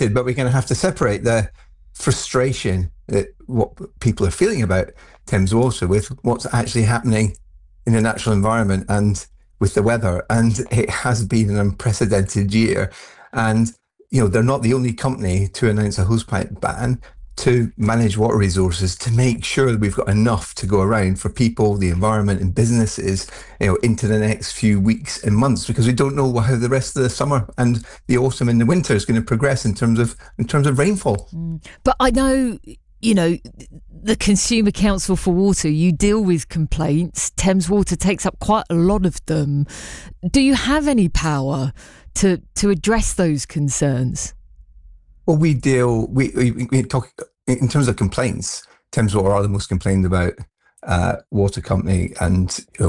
frustrated, but we're going to have to separate the frustration that what people are feeling about Thames Water with what's actually happening in the natural environment and with the weather. And it has been an unprecedented year. And, they're not the only company to announce a hosepipe ban, to manage water resources, to make sure that we've got enough to go around for people, the environment and businesses, into the next few weeks and months, because we don't know how the rest of the summer and the autumn and the winter is going to progress in terms of rainfall. But I know, the Consumer Council for Water, you deal with complaints. Thames Water takes up quite a lot of them. Do you have any power to address those concerns? Well, we talk in terms of complaints. Thames Water are the most complained about water company, and they're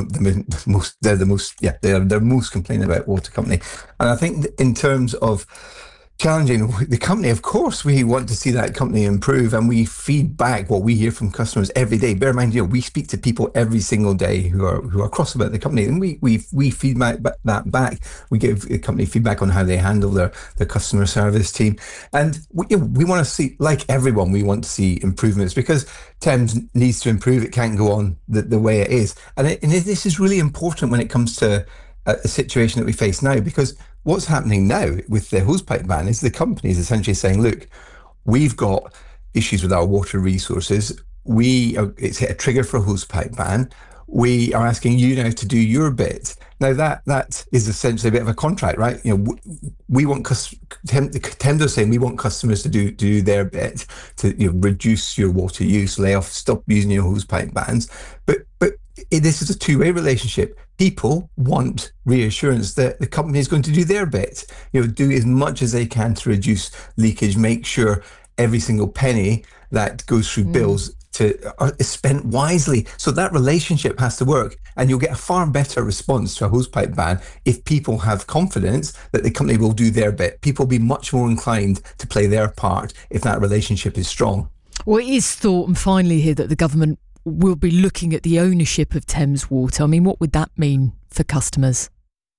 the most complained about water company. And I think in terms of challenging the company, of course, we want to see that company improve, and we feed back what we hear from customers every day. Bear in mind, we speak to people every single day who are cross about the company, and we feed that back. We give the company feedback on how they handle their customer service team, and we want to see, like everyone, we want to see improvements, because Thames needs to improve. It can't go on the way it is, and this is really important when it comes to a situation that we face now, because what's happening now with the hosepipe ban is the company is essentially saying, look, we've got issues with our water resources. It's hit a trigger for a hosepipe ban. We are asking you now to do your bit. Now that is essentially a bit of a contract, right? We want Thames are saying we want customers to do their bit to reduce your water use, lay off, stop using your hosepipe bans. But this is a two-way relationship. People want reassurance that the company is going to do their bit, do as much as they can to reduce leakage, make sure every single penny that goes through bills is spent wisely. So that relationship has to work, and you'll get a far better response to a hosepipe ban if people have confidence that the company will do their bit. People will be much more inclined to play their part if that relationship is strong. Well, it is thought, and finally here, that the government will be looking at the ownership of Thames Water. I mean, what would that mean for customers?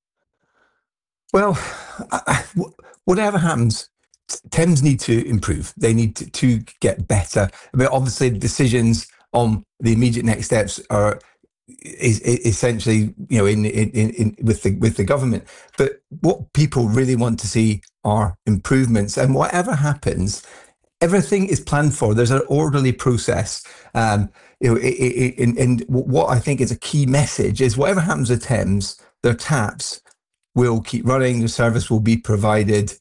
Well, whatever happens, Thames need to improve. They need to get better. I mean, obviously, decisions on the immediate next steps are essentially, in with the government. But what people really want to see are improvements. And whatever happens, everything is planned for. There's an orderly process. And what I think is a key message is whatever happens with Thames, their taps will keep running, the service will be provided.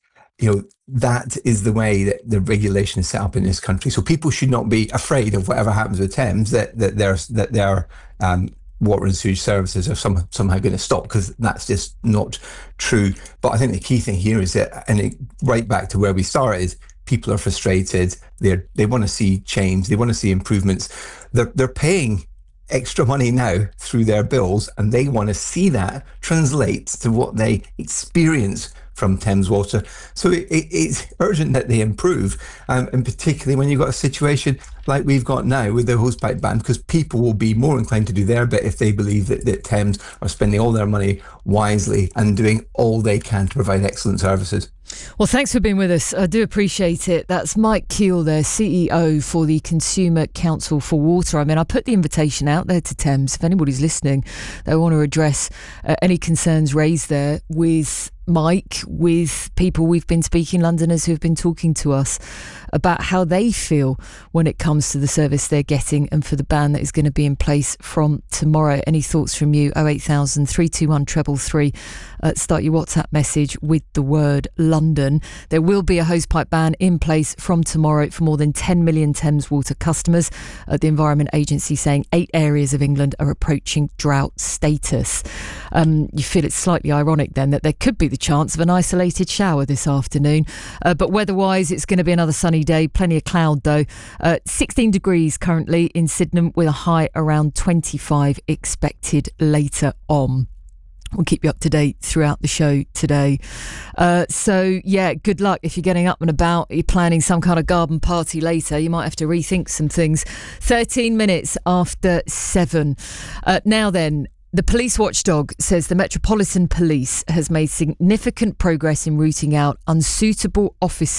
That is the way that the regulation is set up in this country. So people should not be afraid of whatever happens with Thames, that their water and sewage services are somehow going to stop, because that's just not true. But I think the key thing here is that, right back to where we started, people are frustrated. They want to see change. They want to see improvements. They're paying extra money now through their bills, and they want to see that translate to what they experience from Thames Water. So it's urgent that they improve, and particularly when you've got a situation like we've got now with the hosepipe ban, because people will be more inclined to do their bit if they believe that Thames are spending all their money wisely and doing all they can to provide excellent services. Well, thanks for being with us. I do appreciate it. That's Mike Keel there, CEO for the Consumer Council for Water. I mean, I put the invitation out there to Thames. If anybody's listening, they want to address any concerns raised there with Mike, with people we've been speaking, Londoners who have been talking to us about how they feel when it comes to the service they're getting and for the ban that is going to be in place from tomorrow. Any thoughts from you? 08000 321 333. Start your WhatsApp message with the word London. There will be a hosepipe ban in place from tomorrow for more than 10 million Thames Water customers. The Environment Agency saying 8 areas of England are approaching drought status. You feel it's slightly ironic then that there could be the chance of an isolated shower this afternoon. But weather-wise, it's going to be another sunny day. Plenty of cloud though. 16 degrees currently in Sydenham with a high around 25 expected later on. We'll keep you up to date throughout the show today. So, yeah, good luck if you're getting up and about. You're planning some kind of garden party later. You might have to rethink some things. 13 minutes after 7. Now then, the police watchdog says the Metropolitan Police has made significant progress in rooting out unsuitable officers